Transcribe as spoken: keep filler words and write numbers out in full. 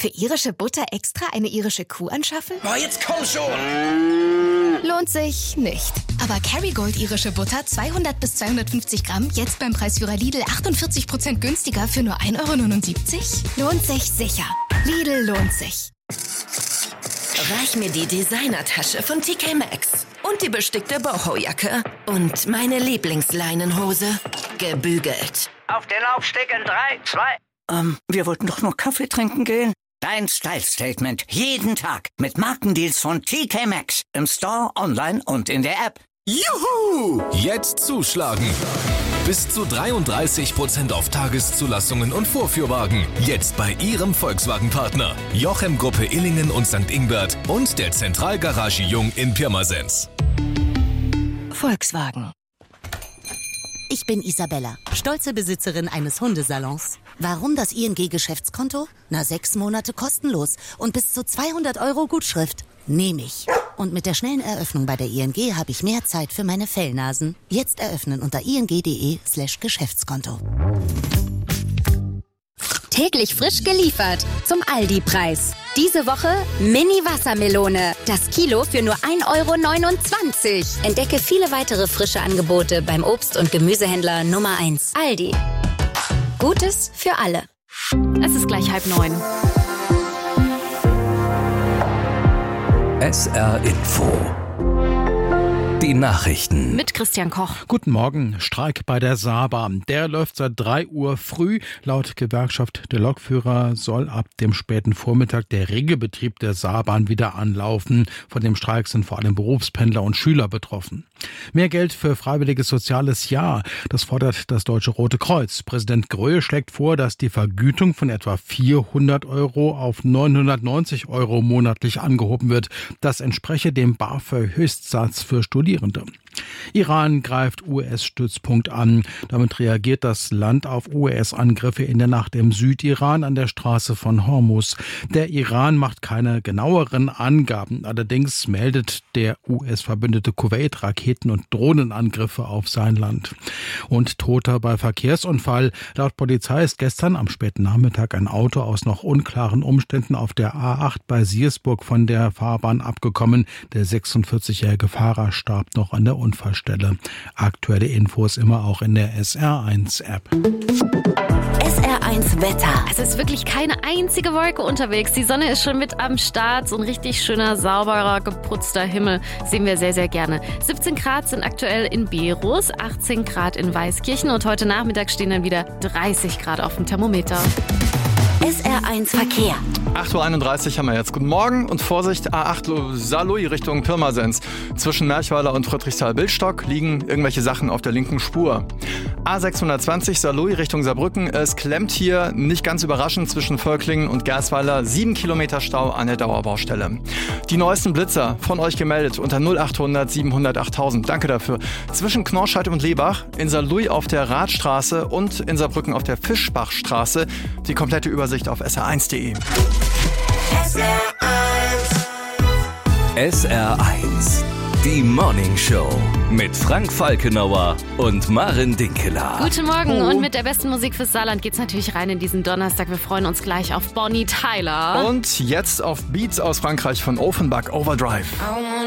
Für irische Butter extra eine irische Kuh anschaffen? Oh, jetzt komm schon! Lohnt sich nicht. Aber Kerrygold irische Butter zweihundert bis zweihundertfünfzig Gramm jetzt beim Preisführer Lidl achtundvierzig Prozent günstiger für nur ein Euro neunundsiebzig? Lohnt sich sicher. Lidl lohnt sich. Reich mir die Designertasche von T K Maxx und die bestickte Boho-Jacke und meine Lieblingsleinenhose, gebügelt. Auf den Laufsteg in drei, zwei... Ähm, wir wollten doch nur Kaffee trinken gehen. Dein Style-Statement. Jeden Tag. Mit Markendeals von T K Maxx. Im Store, online und in der App. Juhu! Jetzt zuschlagen. Bis zu dreiunddreißig Prozent auf Tageszulassungen und Vorführwagen. Jetzt bei Ihrem Volkswagen-Partner. Jochem Gruppe Illingen und Sankt Ingbert und der Zentralgarage Jung in Pirmasens. Volkswagen. Ich bin Isabella, stolze Besitzerin eines Hundesalons. Warum das I N G-Geschäftskonto? Na, sechs Monate kostenlos und bis zu zweihundert Euro Gutschrift. Nehme ich. Und mit der schnellen Eröffnung bei der I N G habe ich mehr Zeit für meine Fellnasen. Jetzt eröffnen unter ing.de slash Geschäftskonto. Täglich frisch geliefert zum Aldi-Preis. Diese Woche Mini-Wassermelone. Das Kilo für nur ein Euro neunundzwanzig. Entdecke viele weitere frische Angebote beim Obst- und Gemüsehändler Nummer eins. Aldi. Gutes für alle. Es ist gleich halb neun. S R Info. Die Nachrichten. Mit Christian Koch. Guten Morgen. Streik bei der Saarbahn. Der läuft seit drei Uhr früh. Laut Gewerkschaft der Lokführer soll ab dem späten Vormittag der Regelbetrieb der Saarbahn wieder anlaufen. Von dem Streik sind vor allem Berufspendler und Schüler betroffen. Mehr Geld für freiwilliges soziales Jahr. Das fordert das Deutsche Rote Kreuz. Präsident Gröhe schlägt vor, dass die Vergütung von etwa vierhundert Euro auf neunhundertneunzig Euro monatlich angehoben wird. Das entspreche dem BAföG-Höchstsatz für Studierende. Iran greift U S-Stützpunkt an. Damit reagiert das Land auf U S-Angriffe in der Nacht im Südiran an der Straße von Hormuz. Der Iran macht keine genaueren Angaben. Allerdings meldet der U S-Verbündete Kuwait Raketen- und Drohnenangriffe auf sein Land. Und Toter bei Verkehrsunfall. Laut Polizei ist gestern am späten Nachmittag ein Auto aus noch unklaren Umständen auf der A acht bei Siersburg von der Fahrbahn abgekommen. Der sechsundvierzigjährige Fahrer starb noch an der Unfallstelle. Aktuelle Infos immer auch in der S R eins App. S R eins Wetter. Es ist wirklich keine einzige Wolke unterwegs. Die Sonne ist schon mit am Start. So ein richtig schöner, sauberer, geputzter Himmel sehen wir sehr, sehr gerne. siebzehn Grad sind aktuell in Berus, achtzehn Grad in Weißkirchen und heute Nachmittag stehen dann wieder dreißig Grad auf dem Thermometer. S R eins Verkehr. acht Uhr einunddreißig haben wir jetzt. Guten Morgen und Vorsicht, A acht Saarlouis Richtung Pirmasens. Zwischen Merchweiler und Friedrichsthal-Billstock liegen irgendwelche Sachen auf der linken Spur. A sechshundertzwanzig Saarlouis Richtung Saarbrücken. Es klemmt hier, nicht ganz überraschend, zwischen Völklingen und Gersweiler. Sieben Kilometer Stau an der Dauerbaustelle. Die neuesten Blitzer von euch gemeldet unter null achthundert siebenhundert achttausend. Danke dafür. Zwischen Knorrscheid und Lebach, in Saarlouis auf der Radstraße und in Saarbrücken auf der Fischbachstraße. Die komplette Übersicht auf S R eins punkt de. S R eins. S R eins. Die Morning Show mit Frank Falkenauer und Maren Dinkeler. Guten Morgen oh. Und mit der besten Musik fürs Saarland geht's natürlich rein in diesen Donnerstag. Wir freuen uns gleich auf Bonnie Tyler. Und jetzt auf Beats aus Frankreich von Offenbach, Overdrive.